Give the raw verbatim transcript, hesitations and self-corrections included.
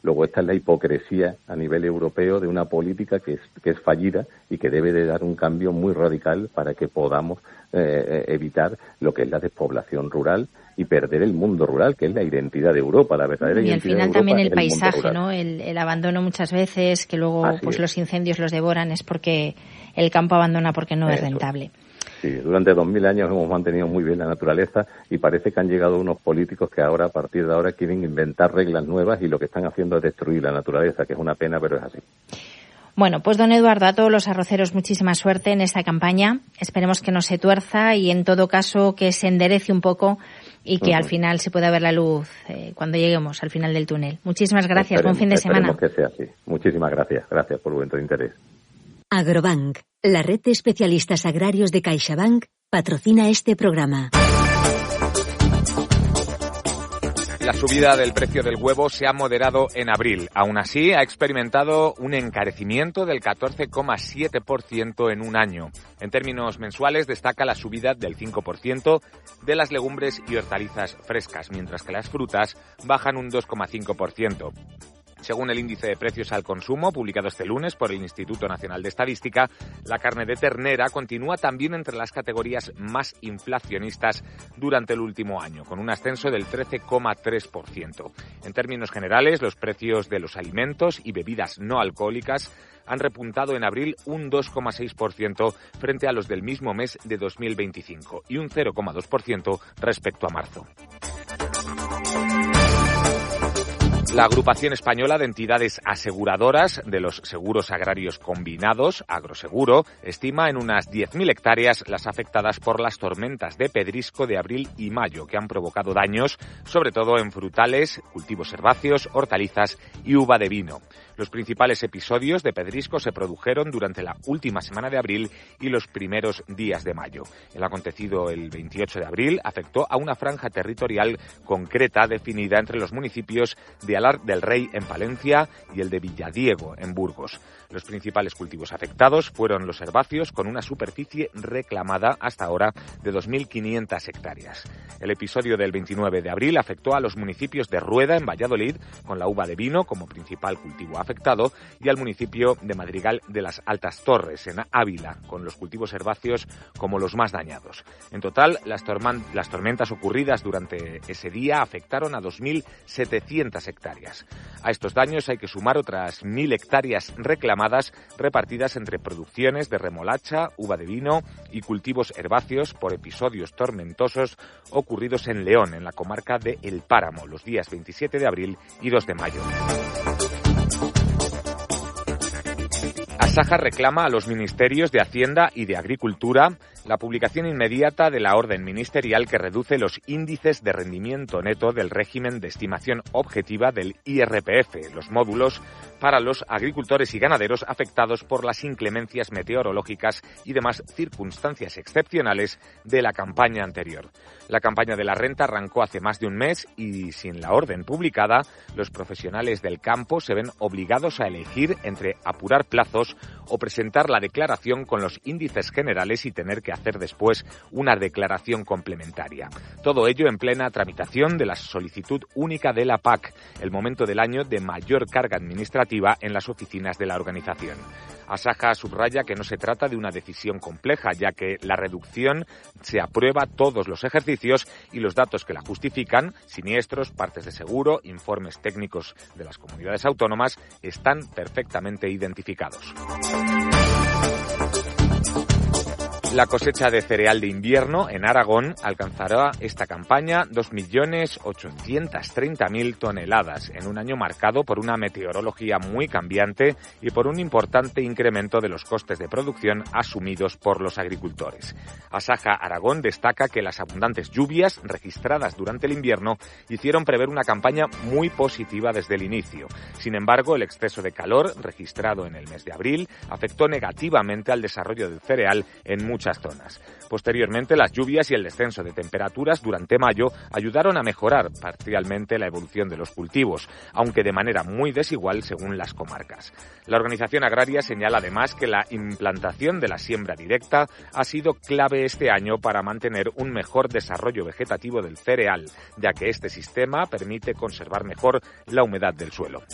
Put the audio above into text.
Luego esta es la hipocresía a nivel europeo de una política que es, que es fallida y que debe de dar un cambio muy radical para que podamos eh, evitar lo que es la despoblación rural y perder el mundo rural, que es la identidad de Europa, la verdadera y identidad de Europa. Y al final también el, el paisaje, ¿no? El, el abandono muchas veces, que luego Así pues es. los incendios los devoran, es porque el campo abandona porque no Eso. es rentable. Sí, durante dos mil años hemos mantenido muy bien la naturaleza y parece que han llegado unos políticos que ahora, a partir de ahora, quieren inventar reglas nuevas y lo que están haciendo es destruir la naturaleza, que es una pena, pero es así. Bueno, pues don Eduardo, a todos los arroceros muchísima suerte en esta campaña. Esperemos que no se tuerza y en todo caso que se enderece un poco y que uh-huh. al final se pueda ver la luz eh, cuando lleguemos al final del túnel. Muchísimas gracias, esperemos, buen fin de semana. Esperemos que sea así. Muchísimas gracias, gracias por vuestro interés. Agrobank, la red de especialistas agrarios de CaixaBank, patrocina este programa. La subida del precio del huevo se ha moderado en abril. Aún así, ha experimentado un encarecimiento del catorce coma siete por ciento en un año. En términos mensuales, destaca la subida del cinco por ciento de las legumbres y hortalizas frescas, mientras que las frutas bajan un dos coma cinco por ciento. Según el índice de precios al consumo, publicado este lunes por el Instituto Nacional de Estadística, la carne de ternera continúa también entre las categorías más inflacionistas durante el último año, con un ascenso del trece coma tres por ciento. En términos generales, los precios de los alimentos y bebidas no alcohólicas han repuntado en abril un dos coma seis por ciento frente a los del mismo mes de dos mil veinticinco y un cero coma dos por ciento respecto a marzo. La Agrupación Española de Entidades Aseguradoras de los Seguros Agrarios Combinados, Agroseguro, estima en unas diez mil hectáreas las afectadas por las tormentas de pedrisco de abril y mayo, que han provocado daños, sobre todo en frutales, cultivos herbáceos, hortalizas y uva de vino. Los principales episodios de pedrisco se produjeron durante la última semana de abril y los primeros días de mayo. El acontecido el veintiocho de abril afectó a una franja territorial concreta definida entre los municipios de Alar del Rey en Palencia y el de Villadiego en Burgos. Los principales cultivos afectados fueron los herbáceos, con una superficie reclamada hasta ahora de dos mil quinientas hectáreas. El episodio del veintinueve de abril afectó a los municipios de Rueda en Valladolid, con la uva de vino como principal cultivo afectado, y al municipio de Madrigal de las Altas Torres, en Ávila, con los cultivos herbáceos como los más dañados. En total, las, torman- las tormentas ocurridas durante ese día afectaron a dos mil setecientas hectáreas. A estos daños hay que sumar otras mil hectáreas reclamadas repartidas entre producciones de remolacha, uva de vino y cultivos herbáceos por episodios tormentosos ocurridos en León, en la comarca de El Páramo, los días veintisiete de abril y dos de mayo. Asaja reclama a los ministerios de Hacienda y de Agricultura la publicación inmediata de la orden ministerial que reduce los índices de rendimiento neto del régimen de estimación objetiva del I R P F, los módulos para los agricultores y ganaderos afectados por las inclemencias meteorológicas y demás circunstancias excepcionales de la campaña anterior. La campaña de la renta arrancó hace más de un mes y, sin la orden publicada, los profesionales del campo se ven obligados a elegir entre apurar plazos o presentar la declaración con los índices generales y tener que hacer después una declaración complementaria. Todo ello en plena tramitación de la solicitud única de la P A C, el momento del año de mayor carga administrativa en las oficinas de la organización. Asaja subraya que no se trata de una decisión compleja, ya que la reducción se aprueba todos los ejercicios y los datos que la justifican, siniestros, partes de seguro, informes técnicos de las comunidades autónomas, están perfectamente identificados. La cosecha de cereal de invierno en Aragón alcanzará esta campaña dos millones ochocientas treinta mil toneladas, en un año marcado por una meteorología muy cambiante y por un importante incremento de los costes de producción asumidos por los agricultores. Asaja Aragón destaca que las abundantes lluvias registradas durante el invierno hicieron prever una campaña muy positiva desde el inicio. Sin embargo, el exceso de calor registrado en el mes de abril afectó negativamente al desarrollo del cereal en muchas zonas. Posteriormente, las lluvias y el descenso de temperaturas durante mayo ayudaron a mejorar parcialmente la evolución de los cultivos, aunque de manera muy desigual según las comarcas. La organización agraria señala además que la implantación de la siembra directa ha sido clave este año para mantener un mejor desarrollo vegetativo del cereal, ya que este sistema permite conservar mejor la humedad del suelo.